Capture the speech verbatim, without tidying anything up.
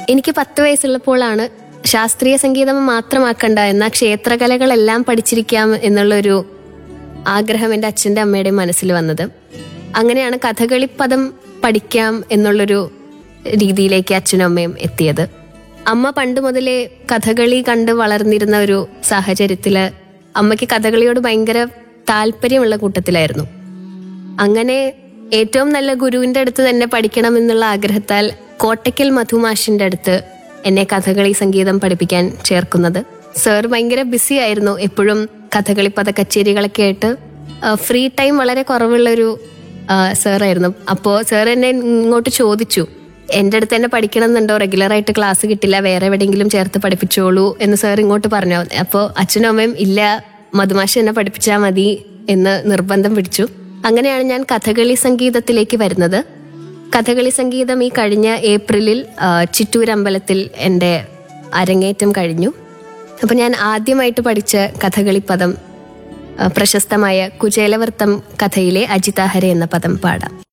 എനിക്ക് പത്ത് വയസ്സുള്ളപ്പോഴാണ് ശാസ്ത്രീയ സംഗീതം മാത്രമാക്കണ്ട എന്നാൽ ക്ഷേത്രകലകളെല്ലാം പഠിച്ചിരിക്കാം എന്നുള്ളൊരു ആഗ്രഹം എൻ്റെ അച്ഛൻ്റെ അമ്മയുടെയും മനസ്സിൽ വന്നത്. അങ്ങനെയാണ് കഥകളിപ്പദം പഠിക്കാം എന്നുള്ളൊരു രീതിയിലേക്ക് അച്ഛനും അമ്മയും എത്തിയത്. അമ്മ പണ്ട് മുതലേ കഥകളി കണ്ട് വളർന്നിരുന്ന ഒരു സാഹചര്യത്തില് അമ്മയ്ക്ക് കഥകളിയോട് ഭയങ്കര താല്പര്യമുള്ള കൂട്ടത്തിലായിരുന്നു. അങ്ങനെ ഏറ്റവും നല്ല ഗുരുവിന്റെ അടുത്ത് തന്നെ പഠിക്കണം എന്നുള്ള ആഗ്രഹത്താൽ കോട്ടയ്ക്കൽ മധുമാഷിന്റെ അടുത്ത് എന്നെ കഥകളി സംഗീതം പഠിപ്പിക്കാൻ ചേർക്കുന്നത്. സർ ഭയങ്കര ബിസി ആയിരുന്നു. എപ്പോഴും കഥകളി പദ കച്ചേരികളൊക്കെ ആയിട്ട് ഫ്രീ ടൈം വളരെ കുറവുള്ളൊരു സാറായിരുന്നു. അപ്പോൾ സാർ എന്നെ ഇങ്ങോട്ട് ചോദിച്ചു, എൻ്റെ അടുത്ത് തന്നെ പഠിക്കണം എന്നുണ്ടോ, റെഗുലറായിട്ട് ക്ലാസ് കിട്ടില്ല, വേറെ എവിടെയെങ്കിലും ചേർത്ത് പഠിപ്പിച്ചോളൂ എന്ന് സാർ ഇങ്ങോട്ട് പറഞ്ഞു. അപ്പോൾ അച്ഛനും അമ്മയും ഇല്ല, മധുമാഷ് എന്നെ പഠിപ്പിച്ചാൽ മതി എന്ന് നിർബന്ധം പിടിച്ചു. അങ്ങനെയാണ് ഞാൻ കഥകളി സംഗീതത്തിലേക്ക് വരുന്നത്. കഥകളി സംഗീതം ഈ കഴിഞ്ഞ ഏപ്രിലിൽ ചിറ്റൂരമ്പലത്തിൽ എൻ്റെ അരങ്ങേറ്റം കഴിഞ്ഞു. അപ്പം ഞാൻ ആദ്യമായിട്ട് പഠിച്ച കഥകളി പദം പ്രശസ്തമായ കുചേലവൃത്തം കഥയിലെ അജിതാഹര എന്ന പദം പാടാം.